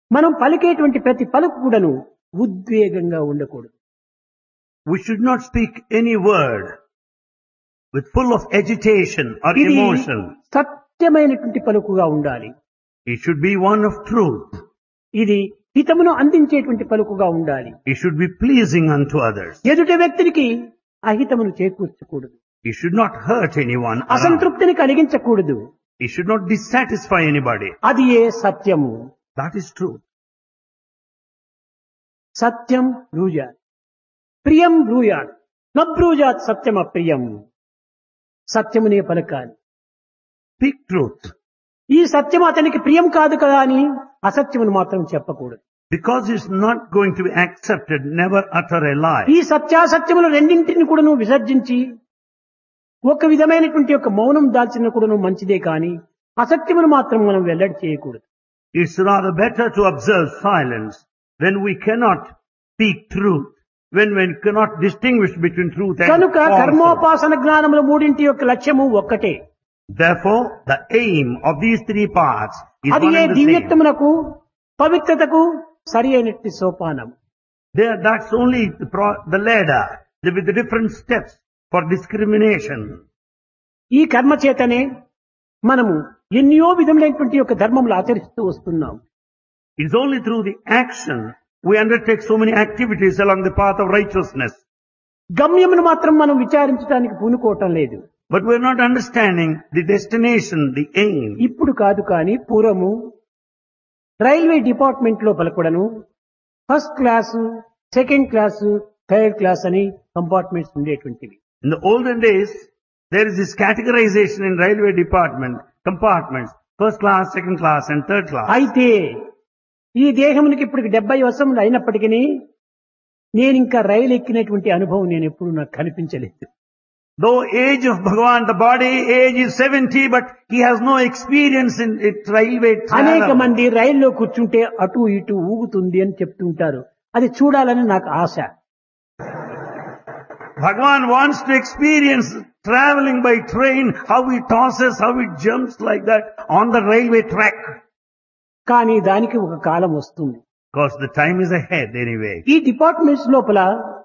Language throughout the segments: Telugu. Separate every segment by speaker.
Speaker 1: మనం పలికేటువంటి ప్రతి పలుకు కూడాను ఉద్వేగంగా ఉండకూడదు.
Speaker 2: We should not speak any word with full of agitation or
Speaker 1: ఇది
Speaker 2: emotion.
Speaker 1: సత్యమైనటువంటి పలుకుగా ఉండాలి.
Speaker 2: It should be one of truth.
Speaker 1: ఇది హితమును అందించేటువంటి పలుకుగా ఉండాలి.
Speaker 2: It should be pleasing unto others.
Speaker 1: ఎదుటి వ్యక్తికి అహితమును చేకూర్చకూడదు.
Speaker 2: It should not hurt anyone around.
Speaker 1: అసంతృప్తిని కలిగించకూడదు.
Speaker 2: It should not dissatisfy anybody.
Speaker 1: అది ఏ సత్యము.
Speaker 2: That is truth.
Speaker 1: సత్యం బ్రూయాత్ ప్రియం బ్రూయాత్ నబ్రూయాత్ సత్యం అప్రియం. సత్యమునే పలకాలి.
Speaker 2: Speak truth.
Speaker 1: ఈ సత్యం అతనికి ప్రియం కాదు కదా అని అసత్యమును మాత్రం చెప్పకూడదు.
Speaker 2: Because it's not going to be accepted, never utter a lie.
Speaker 1: ఈ సత్యాసత్యములు రెండింటిని కూడాను విసర్జించి ఒక విధమైనటువంటి ఒక మౌనం దాల్చిన కూడాను మంచిదే కానీ అసత్యమును మాత్రం మనం వెల్లడి చేయకూడదు.
Speaker 2: It's rather better to observe silence when we cannot speak truth, when we cannot distinguish between truth and
Speaker 1: కనుక
Speaker 2: falsehood.
Speaker 1: కర్మోపాసన జ్ఞానముల మూడింటి యొక్క లక్ష్యము ఒక్కటే.
Speaker 2: Therefore, the aim of these three parts is
Speaker 1: అది
Speaker 2: one
Speaker 1: A
Speaker 2: and the same.
Speaker 1: దివ్యత్వమునకు పవిత్రతకు సరి అయినట్టి సోపానం.
Speaker 2: That's only the ladder with the different steps for discrimination.
Speaker 1: ఈ కర్మ చేతనే మనము ఎన్నో విధములైనటువంటి యొక్క ధర్మములు ఆచరిస్తూ వస్తున్నాం.
Speaker 2: It's only through the action we undertake so many activities along the path of righteousness.
Speaker 1: గమ్యమును మాత్రం మనం విచారించడానికి పూనుకోవటం లేదు.
Speaker 2: But we're not understanding the destination, the aim.
Speaker 1: ఇప్పుడు కాదు కానీ పూర్వము రైల్వే డిపార్ట్మెంట్ లోపల కూడాను first class, second class, third class అని compartments ఉండేటువంటివి.
Speaker 2: In the olden days, there is this categorization in railway department, compartments, first class, second class and third class.
Speaker 1: అయితే ఈ దేహమునికి ఇప్పుడు 70 వర్షములు అయినప్పటికీ నేను ఇంకా రైలు ఎక్కినటువంటి అనుభవం నేను ఎప్పుడు నాకు కనిపించలేదు.
Speaker 2: Though age of Bhagavan, the body age is 70, but he has no experience in railway
Speaker 1: అనేక
Speaker 2: travel.
Speaker 1: మంది రైల్లో కూర్చుంటే అటు ఇటు ఊగుతుంది అని చెప్తుంటారు. అది చూడాలని నాకు ఆశ.
Speaker 2: Bhagavan wants to experience traveling by train, how it tosses, how it jumps like that on the railway track.
Speaker 1: కానీ దానికి ఒక కాలం వస్తుంది.
Speaker 2: Because the time is ahead anyway.
Speaker 1: ఈ డిపార్ట్మెంట్స్ లోపల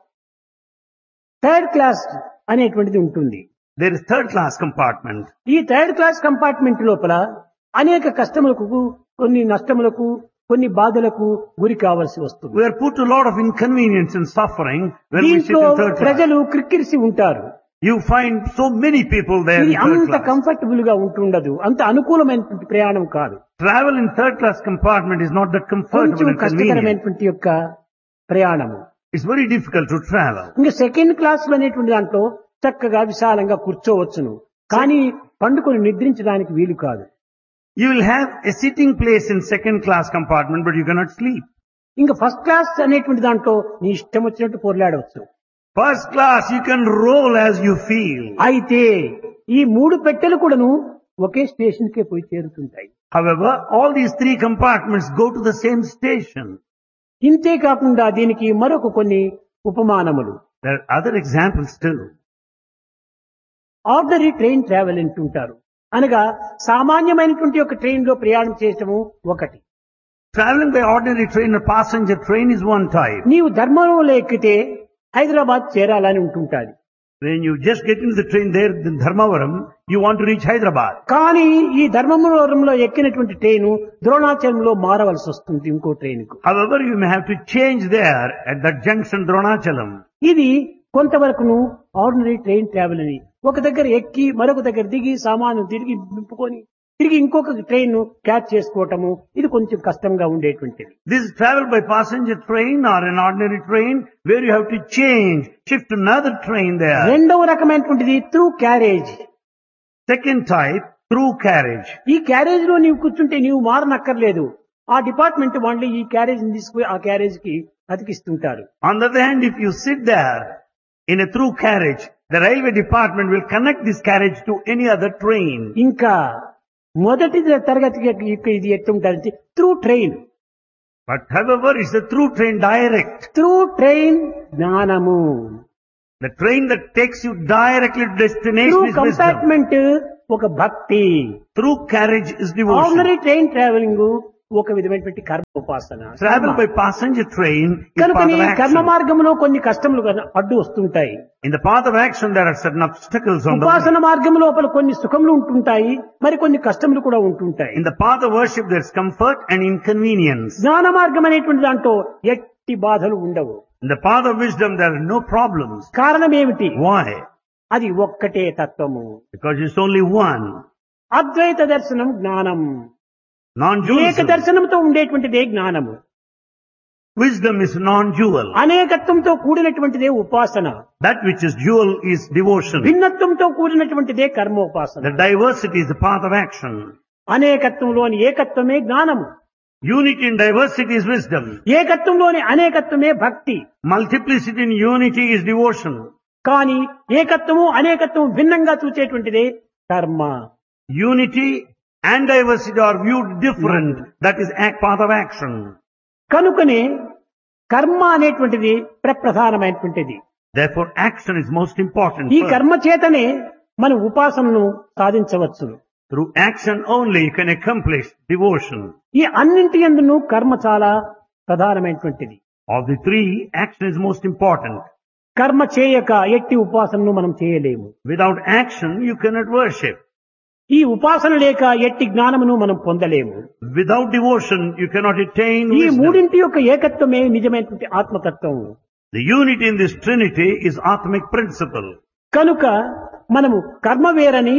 Speaker 1: థర్డ్ క్లాస్ అనేటువంటిది ఉంటుంది.
Speaker 2: There is third class compartment.
Speaker 1: ఈ థర్డ్ క్లాస్ కంపార్ట్మెంట్ లోపల అనేక కష్టములకు, కొన్ని నష్టములకు, కొన్ని బాధలకు గురి కావాల్సి వస్తుంది.
Speaker 2: We are put to a lot of inconvenience and suffering when we sit
Speaker 1: దీంట్లో
Speaker 2: in third class.
Speaker 1: ప్రజలు క్రిక్కిరిసి ఉంటారు.
Speaker 2: You find so many people there
Speaker 1: ఇది
Speaker 2: in third
Speaker 1: అంత
Speaker 2: class.
Speaker 1: కంఫర్టబుల్ గా ఉంటుండదు, అంత అనుకూలమైనటువంటి ప్రయాణం కాదు.
Speaker 2: Travel in third class compartment is not that comfortable
Speaker 1: కొంచెం
Speaker 2: and convenient.
Speaker 1: కష్టకరమైనటువంటి యొక్క ప్రయాణము.
Speaker 2: It's very difficult to travel.
Speaker 1: ఇంకా సెకండ్ క్లాస్ లో అనేటువంటి దాంట్లో చక్కగా విశాలంగా కూర్చోవచ్చును, కానీ పండుకొని నిద్రించడానికి వీలు కాదు.
Speaker 2: You will have a sitting place in second class compartment, but you cannot sleep.
Speaker 1: ఇంకా ఫస్ట్ క్లాస్ అనేటువంటి దాంట్లో నీ ఇష్టం వచ్చినట్టు పొరలాడవచ్చు.
Speaker 2: First class, you can roll as you feel.
Speaker 1: అయితే ఈ మూడు పెట్టెలు కూడాను ఒకే స్టేషన్ కే పోయి చేరుతుంటాయి.
Speaker 2: However, all these three compartments go to the same station.
Speaker 1: ఇంతే కాకుండా దీనికి మరొక కొన్ని ఉపమానములు.
Speaker 2: There are other examples too.
Speaker 1: Ordinary train travel అంటుంటారు. అనగా సామాన్యమైనటువంటి ఒక ట్రైన్ లో ప్రయాణం చేయటము ఒకటి.
Speaker 2: Traveling by ordinary train or passenger train is one type.
Speaker 1: నీవు ధర్మంలో ఎక్కితే హైదరాబాద్ చేరాలని ఉంటుంటాది.
Speaker 2: When you just get into the train there in Dharmavaram, you want to reach Hyderabad.
Speaker 1: కానీ ఈ ధర్మవరంలో ఎక్కినటువంటి ట్రైను ద్రోణాచలంలో మారవలసి వస్తుంది ఇంకో ట్రైన్ కు.
Speaker 2: However, you may have to change there at that junction Dronachalam.
Speaker 1: ఇది కొంతవరకును ఆర్డినరీ ట్రైన్ ట్రావెల్ అని ఒక దగ్గర ఎక్కి మరొక దగ్గర దిగి సామాను తిరిగి నింపుకొని తిరిగి ఇంకొక ట్రైన్ క్యాచ్ చేసుకోవటము ఇది కొంచెం కష్టంగా ఉండేటువంటిది.
Speaker 2: This is travel by passenger train or an ordinary train where you have to change, shift to another train there.
Speaker 1: రెండవ రకమైనటువంటిది through carriage.
Speaker 2: Second type, through carriage.
Speaker 1: ఈ క్యారేజ్ లో నీవు కూర్చుంటే నీవు మారనక్కర్లేదు. ఆ డిపార్ట్మెంట్ వాళ్ళు ఈ క్యారేజ్ తీసుకుని ఆ క్యారేజ్ కి అతికిస్తుంటారు.
Speaker 2: On the other hand, if you sit there in a through carriage, the railway department will connect this carriage to any other train.
Speaker 1: ఇంకా మొదటి తరగతికి ఇది ఎట్టుంటారంటే through train.
Speaker 2: But however, it's a through train direct.
Speaker 1: Through train జ్ఞానము.
Speaker 2: The train that takes you directly to
Speaker 1: through
Speaker 2: destination is wisdom.
Speaker 1: Compartment ఒక భక్తి.
Speaker 2: Through carriage is devotion.
Speaker 1: Ordinary train travelling ఒక విధమైనటువంటి కర్మ ఉపాసన.
Speaker 2: Travel by passenger train is
Speaker 1: కనుకని
Speaker 2: path of
Speaker 1: కర్మ
Speaker 2: action.
Speaker 1: మార్గంలో కొన్ని కష్టములు అడ్డు వస్తుంటాయి.
Speaker 2: In the path of action there are certain obstacles on the way.
Speaker 1: ఉపాసన మార్గం లోపల కొన్ని సుఖములు ఉంటుంటాయి, మరి కొన్ని కష్టములు కూడా ఉంటుంటాయి.
Speaker 2: In the path of worship there is comfort and inconvenience.
Speaker 1: జ్ఞాన మార్గం అనేటువంటి దాంట్లో ఎట్టి బాధలు ఉండవు.
Speaker 2: In the path of wisdom there are no problems.
Speaker 1: కారణం ఏమిటి?
Speaker 2: Why?
Speaker 1: అది ఒక్కటే తత్వము.
Speaker 2: Because it's only one.
Speaker 1: అద్వైత దర్శనం జ్ఞానం. ఏక
Speaker 2: Non-dualism.
Speaker 1: దర్శనంతో ఉండేటువంటిదే జ్ఞానము.
Speaker 2: Wisdom is non-dual.
Speaker 1: అనేకత్వంతో కూడినటువంటిదే ఉపాసన.
Speaker 2: That which is dual is devotion.
Speaker 1: భిన్నత్వంతో కూడినటువంటిదే కర్మోపాసన.
Speaker 2: The diversity is the path of action.
Speaker 1: అనేకత్వంలోని ఏకత్వమే జ్ఞానము.
Speaker 2: Unity in diversity is wisdom.
Speaker 1: ఏకత్వంలోని అనేకత్వమే భక్తి.
Speaker 2: Multiplicity in unity is devotion.
Speaker 1: కానీ ఏకత్వము అనేకత్వము భిన్నంగా చూచేటువంటిదే కర్మ.
Speaker 2: Unity and diversity are viewed different. That is a path of action.
Speaker 1: కనుకనే కర్మ అనేటువంటిది ప్రప్రధానమైనటువంటిది.
Speaker 2: Therefore action is most important.
Speaker 1: ఈ
Speaker 2: first.
Speaker 1: కర్మ చేతనే మన ఉపాసనను సాధించవచ్చు.
Speaker 2: Through action only you can accomplish devotion.
Speaker 1: ఈ అన్నింటి యందును కర్మ చాలా ప్రధానమైనటువంటిది.
Speaker 2: Of the three, action is most important.
Speaker 1: కర్మ చేయక ఎట్టి ఉపాసనను మనం చేయలేము.
Speaker 2: Without action you cannot worship.
Speaker 1: ఈ ఉపాసన లేక ఎట్టి జ్ఞానమును మనం పొందలేము.
Speaker 2: Without devotion you cannot attain
Speaker 1: ఈ
Speaker 2: wisdom.
Speaker 1: మూడింటి యొక్క ఏకత్వమే నిజమైనటువంటి ఆత్మతత్వం.
Speaker 2: The unity in this trinity is Atmic principle.
Speaker 1: కనుక మనము కర్మ వేరని,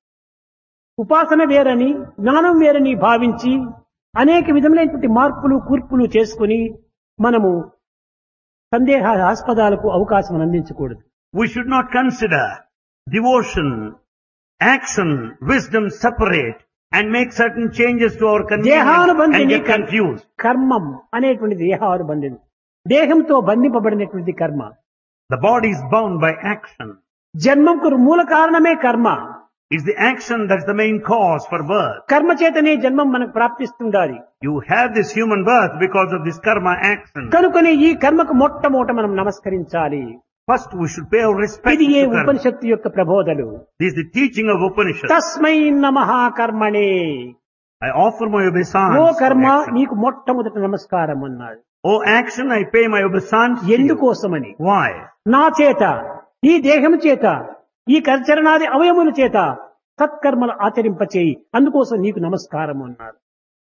Speaker 1: ఉపాసన వేరని, జ్ఞానం వేరని భావించి అనేక విధములైనటువంటి మార్పులు కూర్పులు చేసుకుని మనము సందేహాస్పదాలకు అవకాశం అందించకూడదు.
Speaker 2: We should not consider devotion, action, wisdom separate and make certain changes to our convenience and
Speaker 1: దేహానుబంధిని
Speaker 2: get confused.
Speaker 1: కర్మం అనేటువంటి దేహానుబంధిని, దేహంతో బంధింపబడినటువంటి కర్మ.
Speaker 2: The body is bound by action.
Speaker 1: జన్మంకు మూల కారణమే కర్మ.
Speaker 2: It's the action that's the main cause for birth.
Speaker 1: కర్మ చేతనే జన్మం మనకు ప్రాప్తిస్తుండాలి.
Speaker 2: You have this human birth because of this karma action.
Speaker 1: కనుకనే ఈ కర్మకు మొట్టమొదట మనం నమస్కరించాలి.
Speaker 2: First we should pay our respect
Speaker 1: ఇది ఏ
Speaker 2: to karma.
Speaker 1: ఉపనిషత్తు యొక్క ప్రబోధలు.
Speaker 2: This is the teaching of Upanishad.
Speaker 1: తస్మై నమః కర్మణే.
Speaker 2: I offer my obeisance.
Speaker 1: Oh
Speaker 2: for
Speaker 1: కర్మ
Speaker 2: action.
Speaker 1: నీకు మొట్టమొదటి నమస్కారం అన్నాడు.
Speaker 2: O action, I pay my obeisance to you.
Speaker 1: ఎందుకోసమని?
Speaker 2: Why?
Speaker 1: నా చేత, ఈ దేహము చేత, ఈ కర్చరణాది అవయముల చేత సత్కర్మలు ఆచరింపచేయి, అందుకోసం నీకు నమస్కారం అన్నారు.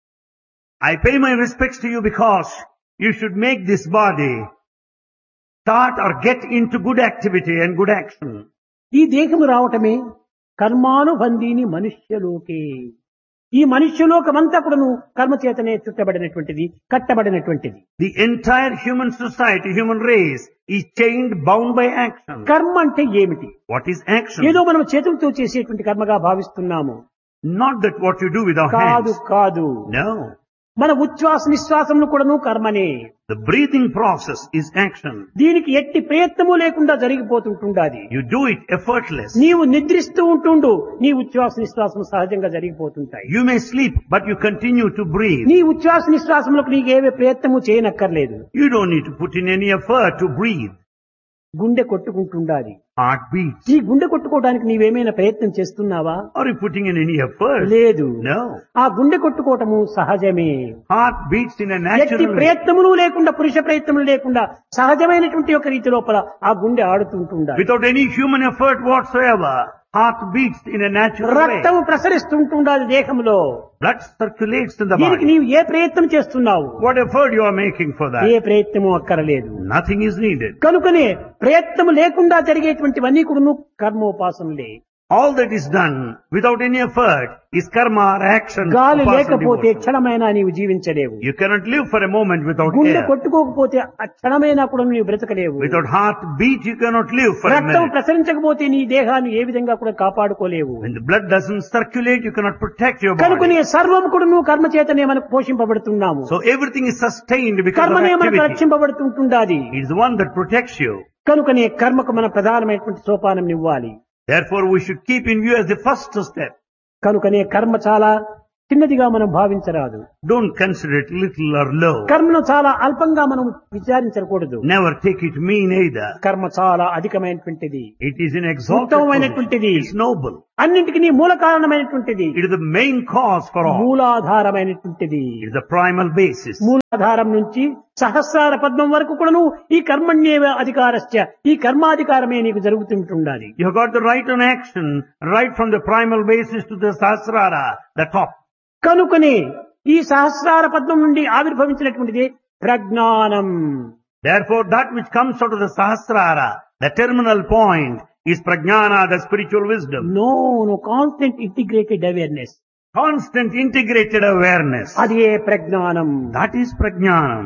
Speaker 2: I pay my respects to you because you should make this body start or get into good activity and good action.
Speaker 1: ఈ దేహము రావటమే కర్మానుబంధీని మనుష్యలోకే. ఈ మనుష్యలోకమంతా కూడాను కర్మ చేతనే చుట్టబడినటువంటిది, కట్టబడినటువంటిది.
Speaker 2: The entire human society, human race is chained, bound by action.
Speaker 1: కర్మ అంటే ఏమిటి?
Speaker 2: What is action?
Speaker 1: ఏదో మనం చేతులతో చేసేటువంటి కర్మగా భావిస్తున్నాము.
Speaker 2: Not that what you do with our
Speaker 1: కాదు
Speaker 2: hands.
Speaker 1: కాదు,
Speaker 2: No.
Speaker 1: మన ఉచ్ఛ్వాస నిశ్వాసములు కూడాను కర్మనే.
Speaker 2: The breathing process is action.
Speaker 1: దీనికి ఎట్టి ప్రయత్నము లేకుండా జరిగిపోతుంటుండాది.
Speaker 2: You do it effortless.
Speaker 1: నీవు నిద్రిస్తూ ఉంటుండు, నీ ఉచ్ఛ్వాస నిశ్వాసము సహజంగా జరిగిపోతుంటాయి.
Speaker 2: You may sleep, but you continue to breathe.
Speaker 1: నీ ఉచ్ఛ్వాస నిశ్వాసములకు నీకేవే ప్రయత్నము చేయనక్కర్లేదు.
Speaker 2: You don't need to put in any effort to breathe.
Speaker 1: గుండె కొట్టుకుంటుండాలి.
Speaker 2: Heart beats.
Speaker 1: ఈ గుండె కొట్టుకోవడానికి నీవేమైనా ప్రయత్నం చేస్తున్నావా?
Speaker 2: Are you putting in any effort?
Speaker 1: లేదు.
Speaker 2: No.
Speaker 1: ఆ గుండె కొట్టుకోవటము సహజమే.
Speaker 2: Heart beats in a
Speaker 1: ఎట్టి
Speaker 2: natural way.
Speaker 1: ప్రయత్నములు లేకుండా, పురుష ప్రయత్నములు లేకుండా సహజమైనటువంటి ఒక రీతి లోపల ఆ గుండె ఆడుతుంటుండాలి.
Speaker 2: Without any human effort whatsoever, heart beats in a natural way.
Speaker 1: రక్తము ప్రసరిస్తుంటుండాలి దేహంలో.
Speaker 2: Blood circulates in the
Speaker 1: దీనికి
Speaker 2: body.
Speaker 1: నీవు ఏ ప్రయత్నం చేస్తున్నావు?
Speaker 2: What effort you are making for
Speaker 1: A
Speaker 2: that?
Speaker 1: ప్రయత్నము అక్కరలేదు.
Speaker 2: Nothing is needed.
Speaker 1: కనుకనే ప్రయత్నము లేకుండా జరిగేటువంటివన్నీ కూడా కర్మోపాసనలే.
Speaker 2: All that is done without any effort is karma or action.
Speaker 1: గాలి
Speaker 2: upasana
Speaker 1: లేకపోతే
Speaker 2: devotion.
Speaker 1: క్షణమైనా నీవు జీవించలేవు.
Speaker 2: You cannot live for a moment without
Speaker 1: గుండె
Speaker 2: air.
Speaker 1: కొట్టుకోకపోతే ఆ క్షణమైనా కూడా నీవు బ్రతకలేవు.
Speaker 2: Without heart beat you cannot live for a
Speaker 1: రక్తం
Speaker 2: minute.
Speaker 1: ప్రసరించకపోతే నీ దేహాన్ని ఏ విధంగా కూడా కాపాడుకోలేవు.
Speaker 2: When the blood doesn't circulate you cannot protect your
Speaker 1: కనుకనే
Speaker 2: body.
Speaker 1: సర్వం కూడా నువ్వు కర్మ చేతనే మనకు పోషింపబడుతున్నాము.
Speaker 2: So everything is sustained because of
Speaker 1: కర్మనే మనకు
Speaker 2: activity.
Speaker 1: రక్షింపబడుతుంటుండాది.
Speaker 2: It is the one that protects you.
Speaker 1: కనుకనే కర్మకు మన ప్రధానమైనటువంటి సోపానం ఇవ్వాలి.
Speaker 2: Therefore we should keep in view as the first step.
Speaker 1: కనుకనే కర్మ చాలా చిన్నదిగా మనం భావించరాదు.
Speaker 2: Don't consider it little or low.
Speaker 1: కర్మను చాలా అల్పంగా మనం విచారించకూడదు.
Speaker 2: Never take it mean either.
Speaker 1: కర్మ చాలా అధికమైనటువంటిది,
Speaker 2: It is an exalted position.
Speaker 1: ఉత్తమమైనటువంటిది,
Speaker 2: It's noble.
Speaker 1: అన్నింటికి మూల కారణమైనటువంటిది,
Speaker 2: It is the main cause for all.
Speaker 1: మూలాధారమైనటువంటిది.
Speaker 2: It is the primal basis.
Speaker 1: మూలాధారం నుంచి సహస్రార పద్మం వరకు కూడాను ఈ కర్మణ్యేవ అధికారస్య, ఈ కర్మాధికారమే నీకు జరుగుతుంటుండాలి.
Speaker 2: You have got the right on action, right from the primal basis to the Sahasrara, the top.
Speaker 1: కనుకనే ఈ సహస్రార పద్మం నుండి ఆవిర్భవించినటువంటిది ప్రజ్ఞానం.
Speaker 2: Therefore, that which comes out of the Sahasrara, the terminal point, is Prajnana, the spiritual wisdom.
Speaker 1: No, constant integrated awareness.
Speaker 2: Constant integrated awareness.
Speaker 1: అదే ప్రజ్ఞానం.
Speaker 2: That is Prajnanam.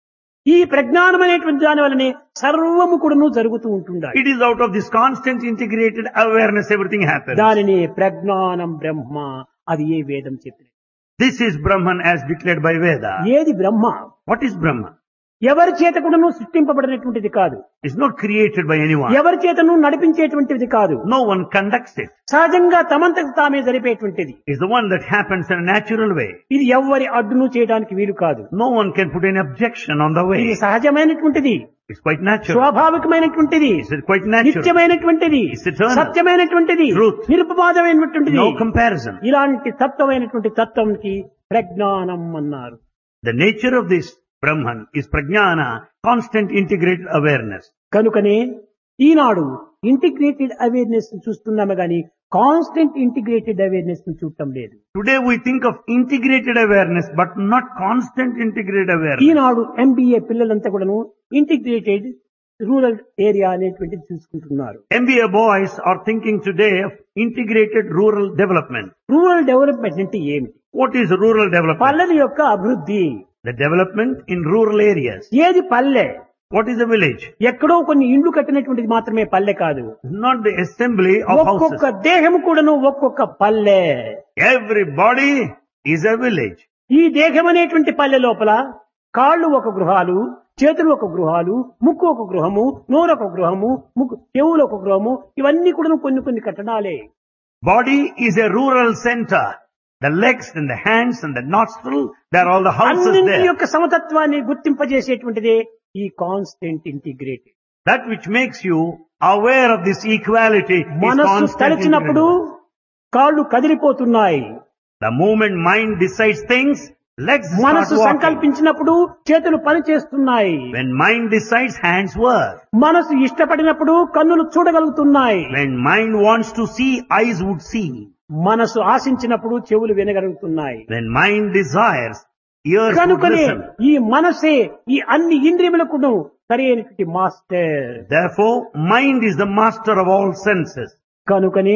Speaker 1: ఈ ప్రజ్ఞానం అనేటువంటి దాని వల్లనే సర్వము కూడాను జరుగుతూ ఉంటుండాలి.
Speaker 2: It is out of this constant integrated awareness everything happens.
Speaker 1: దానిని ప్రజ్ఞానం బ్రహ్మ, అది ఏ వేదం చెప్పినది.
Speaker 2: This is Brahman as declared by Veda.
Speaker 1: ఏది బ్రహ్మ?
Speaker 2: What is Brahman?
Speaker 1: ఎవరి చేత కూడాను సృష్టింపబడినటువంటిది కాదు,
Speaker 2: It's not created by anyone.
Speaker 1: ఎవరి చేతను నడిపించేటువంటిది కాదు,
Speaker 2: No one conducts it.
Speaker 1: సహజంగా తమంతకు తామే జరిపేటువంటిది.
Speaker 2: It's the one that happens in a natural way.
Speaker 1: ఇది ఎవ్వరి అడ్డును చేయడానికి వీలు కాదు.
Speaker 2: No one can put any objection on the
Speaker 1: ఇది
Speaker 2: way.
Speaker 1: సహజమైనటువంటిది,
Speaker 2: It's quite natural.
Speaker 1: స్వాభావికమైనటువంటిది,
Speaker 2: It's quite natural.
Speaker 1: నిత్యమైనటువంటిది,
Speaker 2: It's eternal.
Speaker 1: సత్యమైనటువంటిది,
Speaker 2: Truth.
Speaker 1: నిరుపమాదమైనటువంటిది.
Speaker 2: No comparison.
Speaker 1: ఇలాంటి తత్వమైనటువంటి తత్వంకి ప్రజ్ఞానం అన్నారు.
Speaker 2: The nature of this Brahman is Prajnana, constant integrated awareness.
Speaker 1: కనుకనే ఈనాడు ఇంటిగ్రేటెడ్ అవేర్నెస్ చూస్తున్నాము గాని కాన్స్టెంట్ ఇంటిగ్రేటెడ్ అవేర్నెస్ చూడటం లేదు.
Speaker 2: Today we think of integrated awareness, but not constant integrated awareness.
Speaker 1: Eenadu MBA పిల్లలంతా కూడాను ఇంటిగ్రేటెడ్ రూరల్ ఏరియా అనేటువంటిది చూసుకుంటున్నారు.
Speaker 2: MBA boys are thinking today of integrated rural development.
Speaker 1: Rural development అంటే ఏమిటి?
Speaker 2: What is rural development?
Speaker 1: పల్లెల యొక్క అభివృద్ధి.
Speaker 2: The development in rural areas.
Speaker 1: ఏది పల్లె?
Speaker 2: What is a village?
Speaker 1: ఎక్కడో కొన్ని ఇండ్లు కట్టినటువంటిది మాత్రమే పల్లె కాదు.
Speaker 2: Not the assembly of
Speaker 1: ఒక్కొక్క
Speaker 2: houses.
Speaker 1: దేహం కూడాను ఒక్కొక్క పల్లె.
Speaker 2: Every body is a village.
Speaker 1: ఈ దేహం అనేటువంటి పల్లె లోపల కాళ్ళు ఒక గృహాలు, చేతులు ఒక గృహాలు, ముక్కు ఒక గృహము, నోరు ఒక గృహము, చెవులు ఒక గృహము, ఇవన్నీ కూడా కొన్ని కొన్ని కట్టడాలే.
Speaker 2: Body is a rural center. The legs and the hands and the nostril, they're all the houses
Speaker 1: అన్నింటి
Speaker 2: there.
Speaker 1: యొక్క సమతత్వాన్ని గుర్తింపజేసేటువంటిదే ఈ constant integrated.
Speaker 2: That which makes you aware of this equality is
Speaker 1: మనస్సు
Speaker 2: constant
Speaker 1: తలచినప్పుడు
Speaker 2: integrated.
Speaker 1: కాళ్ళు కదిలిపోతున్నాయి.
Speaker 2: The moment mind decides things, legs start
Speaker 1: మనస్సు
Speaker 2: walking.
Speaker 1: సంకల్పించినప్పుడు చేతులు పని చేస్తున్నాయి.
Speaker 2: When mind decides, hands work.
Speaker 1: మనసు ఇష్టపడినప్పుడు కన్నులు చూడగలుగుతున్నాయి.
Speaker 2: When mind wants to see, eyes would see.
Speaker 1: మనసు ఆశించినప్పుడు చెవులు వినగలుగుతున్నాయి.
Speaker 2: When mind desires, ears would
Speaker 1: కనుకనే
Speaker 2: listen.
Speaker 1: ఈ మనసే ఈ అన్ని ఇంద్రియములకు సరైనటువంటి master.
Speaker 2: Therefore, mind is the master of all senses.
Speaker 1: కనుకనే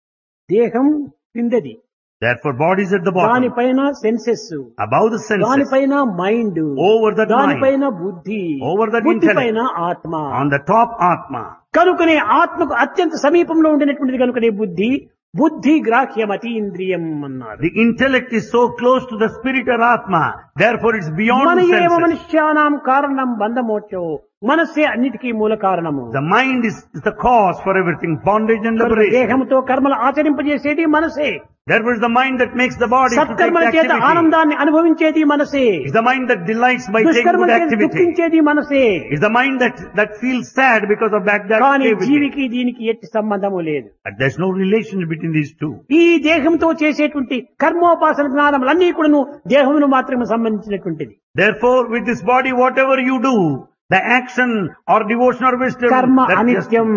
Speaker 1: దేహం కిందది,
Speaker 2: Therefore, body is at the bottom.
Speaker 1: దానిపైన సెన్సెస్,
Speaker 2: Above the senses.
Speaker 1: దానిపైన మైండ్,
Speaker 2: Over that
Speaker 1: దానిపైన బుద్ధి,
Speaker 2: Over that
Speaker 1: బుద్ధి
Speaker 2: intellect.
Speaker 1: పైన ఆత్మ.
Speaker 2: On the top, Atma.
Speaker 1: కనుకనే ఆత్మకు అత్యంత సమీపంలో ఉండినటువంటిది కనుకనే బుద్ధి. బుద్ధి గ్రాహ్యం అతీంద్రియం అన్నారు.
Speaker 2: The intellect is so close to the spirit or Atma. Therefore, it's beyond
Speaker 1: మన
Speaker 2: the
Speaker 1: ఏవ
Speaker 2: senses.
Speaker 1: మనుష్యానాం కారణం బంధమోక్షో, మనస్సే అన్నిటికీ మూల కారణము.
Speaker 2: The mind is the cause for everything, bondage and
Speaker 1: కనుక
Speaker 2: liberation.
Speaker 1: దేహంతో కర్మలు ఆచరింపజేసేది మనసే.
Speaker 2: Therefore, it's the mind that makes the body to take
Speaker 1: సత్కర్మల
Speaker 2: the
Speaker 1: చేత
Speaker 2: activity.
Speaker 1: ఆనందాన్ని అనుభవించేది మనసే.
Speaker 2: It's the mind that delights by taking
Speaker 1: దుష్కర్మల
Speaker 2: good
Speaker 1: చేత
Speaker 2: activity.
Speaker 1: దుఃఖించేది మనసే.
Speaker 2: It's the mind that feels sad because of that
Speaker 1: కానీ
Speaker 2: activity.
Speaker 1: జీవికి దీనికి ఎట్టి సంబంధము లేదు.
Speaker 2: But there's no relation between these two.
Speaker 1: ఈ దేహంతో చేసేటువంటి కర్మోపాసన జ్ఞానములన్నీ కూడాను దేహమును మాత్రమే సంబంధించినటువంటిది.
Speaker 2: Therefore, with this body, whatever you do, the action or devotion or wisdom,
Speaker 1: కర్మ
Speaker 2: that's just-
Speaker 1: అనిత్యం,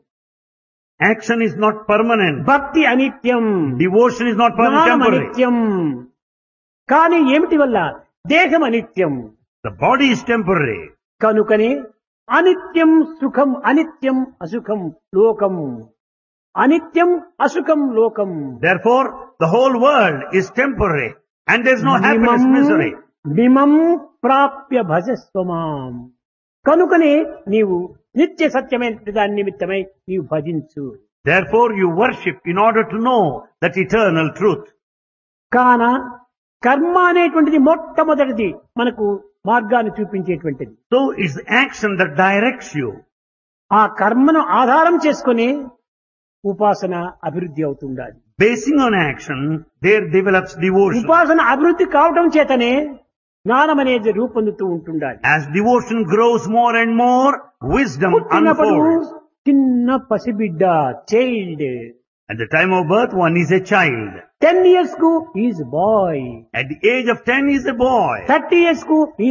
Speaker 2: action is not permanent.
Speaker 1: భక్తి అనిత్యం,
Speaker 2: Devotion is not permanent,
Speaker 1: జ్ఞానం
Speaker 2: temporary.
Speaker 1: అనిత్యం. కానీ ఏమిటి వల్ల? దేహం అనిత్యం.
Speaker 2: The body is temporary.
Speaker 1: కనుకనే అనిత్యం సుఖం, అనిత్యం అసుఖం లోకం, అనిత్యం అసుఖం లోకం.
Speaker 2: Therefore, the whole world is temporary and there's no happiness, misery.
Speaker 1: మిమం ప్రాప్య భజస్వమాం. కనుకనే నీవు నిత్య సత్యమైన దాని నిమిత్తమై నీవు భజించు.
Speaker 2: Therefore, you worship in order to know that eternal truth.
Speaker 1: కాన కర్మ అనేటువంటిది మొట్టమొదటిది మనకు మార్గాన్ని చూపించేటువంటిది.
Speaker 2: So, it's action that directs you.
Speaker 1: ఆ కర్మను ఆధారం చేసుకుని ఉపాసన అభివృద్ధి అవుతుండాలి.
Speaker 2: Basing on action, there develops devotion.
Speaker 1: ఉపాసన అభివృద్ధి కావటం చేతనే జ్ఞానం అనేది రూపొందుతూ ఉంటుండాలి.
Speaker 2: As devotion grows more and more, wisdom
Speaker 1: పుట్టినప్పుడు
Speaker 2: unfolds.
Speaker 1: చిన్న పసిబిడ్డ, child.
Speaker 2: At the time of birth, one is a child.
Speaker 1: 10 years కు is bye,
Speaker 2: At the age of 10 is a boy.
Speaker 1: 30 years కు